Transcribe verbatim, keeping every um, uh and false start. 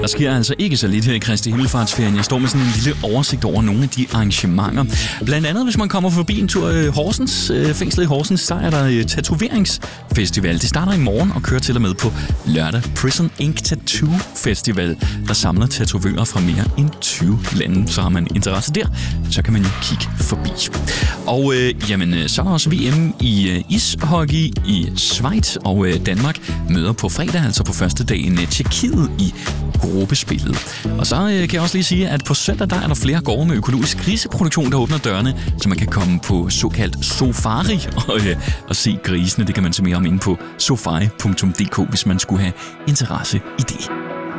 Der sker altså ikke så lidt her i Kristi Himmelfartsferien. Jeg står med sådan en lille oversigt over nogle af de arrangementer. Blandt andet, hvis man kommer forbi en tur i Horsens, fængslet i Horsens, så er der tatoveringsfestival. Det starter i morgen og kører til og med på lørdag. Prison Ink Tattoo Festival, der samler tatovører fra mere end tyve lande. Så har man interesse der, så kan man jo kigge forbi. Og øh, jamen, så er der også V M i øh, ishockey i Schweiz, og øh, Danmark møder på fredag, altså på første dagen, øh, Tjekkiet i gruppespillet. Og så øh, kan jeg også lige sige, at på søndag der er der flere gårde med økologisk griseproduktion, der åbner dørene, så man kan komme på såkaldt safari og, øh, og se grisene. Det kan man se mere om inde på safari punktum d k, hvis man skulle have interesse i det.